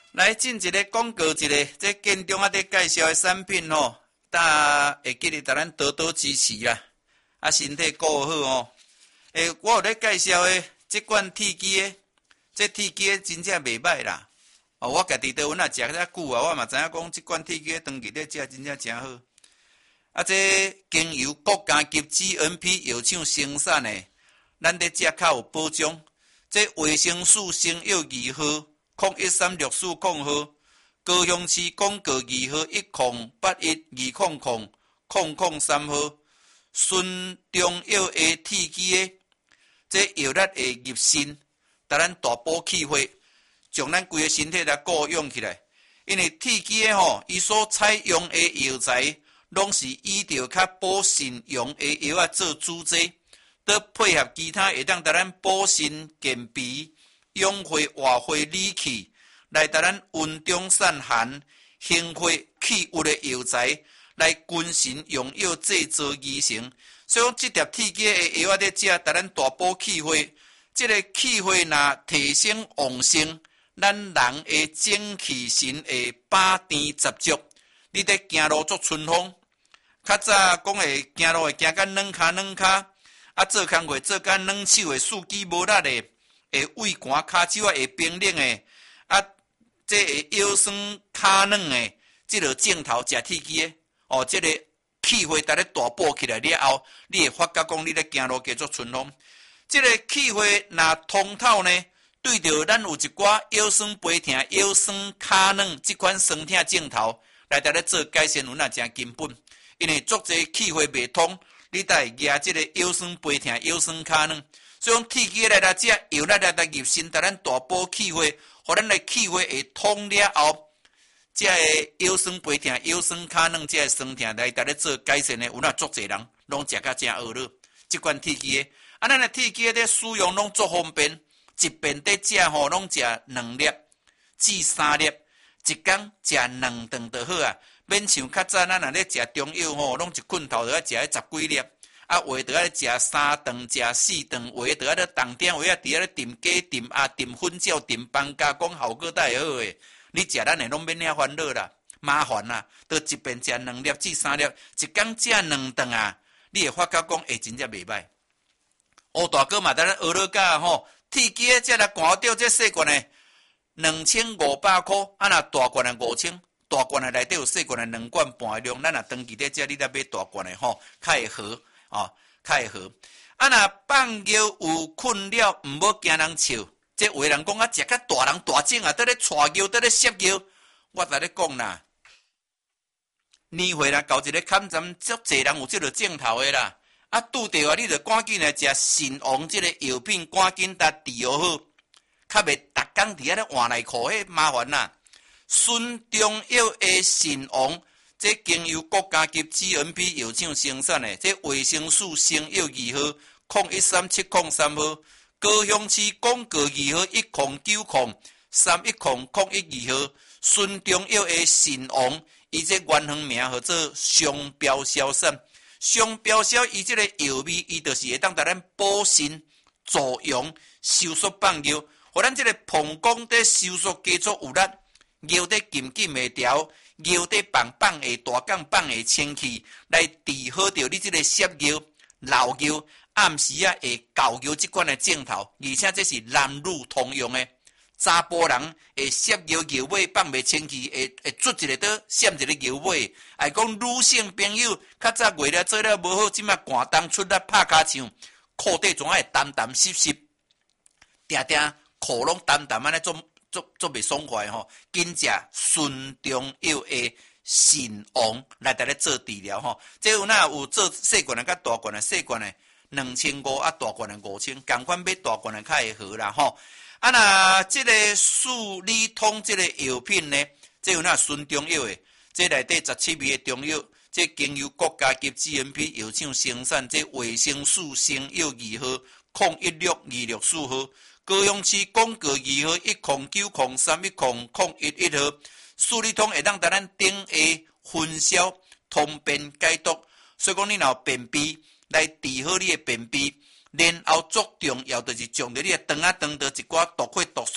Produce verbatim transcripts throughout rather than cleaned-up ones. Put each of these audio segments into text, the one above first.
来进一个广告一个，这建中啊伫介绍的产品吼，大会记得咱多多支持啦，啊身体顾好哦。诶，我有咧介绍的这款铁机的，这铁机的真正袂歹啦。哦，我家己倒阮也食遐久啊，我嘛知影讲这款铁机的长期咧食真正真好。啊，这经由国家级 G M P 药厂生产的，咱咧食较有保障。这维生素生药二号。零一三六四零号，高雄市广告二号一零八一二零零零零三号，顺中药的铁机的，这药力会入心，带咱大补气血，将咱规个身体来固养起来。因为铁机的吼，伊所采用的药材，拢是依照较补肾用的药啊做主剂，得配合其他会当带咱补肾健脾。养血活血理气，来带咱温中散寒、行血去瘀的药材，来均衡用药制作而成。所以讲，这条铁机的药啊，咧食，带咱大补气血。这个气血若提升旺盛，咱人的精气神会百甜十足。你伫行路做春风，较早讲会行路会行甲软骹软骹，啊做工会做甲软手的四肢无力的。会胃寒、骹手啊会冰冷诶，啊，这会腰酸骹软诶，即落镜头食铁机诶，哦，即、这个气血带咧大补起来了后，你会发觉讲你咧行路加做春风。即、这个气血若通透呢，对着咱有一寡腰酸背痛、腰酸骹软即款酸痛镜头来带咧做改善，有那真根本。因为足侪气血未通，你才会压即个腰酸背痛、腰酸骹软。所以讲铁机来来食，药来来来入身，带咱大补气血，互咱的气血会通了后，这个腰酸背痛、腰酸骹软，这个酸痛来带咧做改善的，有那足侪人拢食甲真恶乐。即款铁机的，啊，咱的铁机咧使用拢足方便，一遍得食吼，拢食两粒至三粒，一工食两顿就好啊。免像较早咱若咧食中药吼，拢一困头就要食迄十几粒。啊，话得爱食三顿、食四顿，话得爱咧当点，话啊伫咧炖鸡、炖鸭、炖粉饺、炖饭加讲效果才会好诶。你食咱诶拢免遐烦恼啦，麻烦啦，都一遍食两粒至三粒，一工食两顿啊，你会发觉讲会真正袂歹。乌大哥嘛，咱学了甲吼，铁机诶，才来看到这细罐诶，两千五百箍，啊若大罐诶五千，大罐诶内底有细罐诶两罐半诶量，咱若长期咧食，你来买大罐诶吼，较会好。哦，较会好。啊，若放尿有困了，毋要惊人笑。这话人讲啊，食甲大人大种啊，在咧带尿，在咧摄尿。我甲你讲啦，年岁啦，到一个坎站，足侪人有即个镜头的啦。啊，拄着啊，你着赶紧来食肾王即个药品，赶紧甲治疗好，较袂逐工伫遐咧换内裤，迄麻烦啦。顺中药的肾王。这经由国家级 G M P 药厂生产的，这维生素生药二号零一三七零三号，高雄市广告二号一零九零三一零零一二号，顺中药的肾王，伊这原行名叫做双标硝散。双标硝伊这个药味，伊就是会当带咱补肾、助阳、收缩放尿，互咱这个膀胱在收缩加速有力，尿在紧紧会调。尿得放放下大杠放下清气，来治好着你这个摄尿、漏尿、暗时啊会搞尿这款的镜头，而且这是男女通用的。查甫人会摄尿尿尾放袂清气，会会捽一个倒，闪一个尿尾。还讲女性朋友较早月了做了无好，即马寒冬出来拍骹唱，裤底总爱澹澹湿湿，定定裤拢澹澹安尼做。做做袂爽快吼，紧食顺中药的肾王来带咧做治疗吼。这有哪有做细罐的甲大罐的，细罐的两千五啊，大罐的五千，共款买大罐的较会好啦吼。啊那这个数理通这个药品呢，这有哪顺中药的，这内底十七味的中药，这经由国家级 G M P 药厂生产，这维生素生药二号零一六二六四号。高雄市广告二号一零九零三一零零一一号，数理通会当带咱顶下分销通便解毒，所以讲你若有便秘，来治好你的便秘，然后最重要就是将着你的肠啊肠道一寡毒血毒素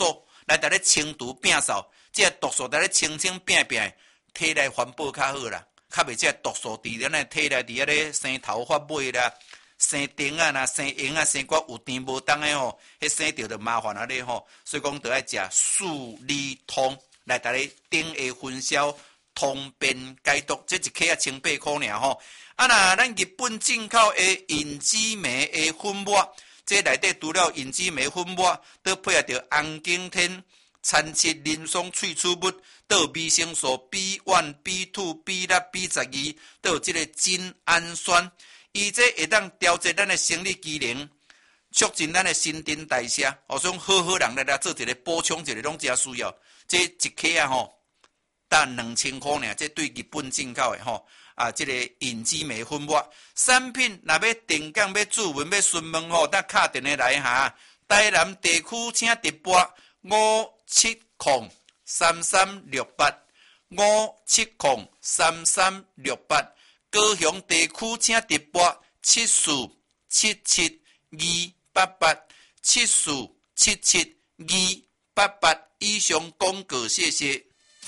来逐咧清除摒扫，即个毒素逐咧清清变变，体内环保较好啦，较袂即个毒素伫咱诶体内伫遐咧生头发尾啦。生丁啊，呐生蝇啊，生骨有甜无当诶吼，迄生着就麻烦啊咧吼。所以讲，着爱食四利通来逐个顶下分销通便解毒，这一克啊千八箍尔吼。啊，那咱日本进口诶银枝梅诶粉末，这内底除了银枝梅粉末，都配合着红景天参七林松萃取物，都有维生素 B 一、B 二、B 六、B 十二，都有即个精氨酸。伊这会当调节咱的生理机能，促进咱的新陈代谢，哦，所以好好人来来做一个补充，一个拢真需要。这一克啊吼，但两千块呢，这对日本进口的吼啊，这个银枝梅粉末产品，若要定岗、要注文、要询问吼，咱敲电话来哈。台南地区请直拨五七零三三六八五七零三三六八。高雄地区请直拨七四七七二八八七四七七二八八。以上广告，谢谢。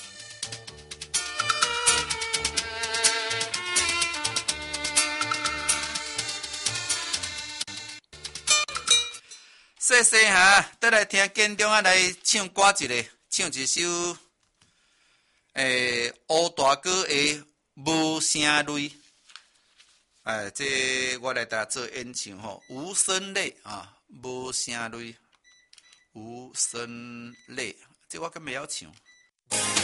谢谢哈，再来听建中啊来唱歌一个，唱一首诶乌大哥的。无声泪，哎，这我来搭做演唱吼，无声泪啊，无声泪，无声泪，这我敢袂晓唱。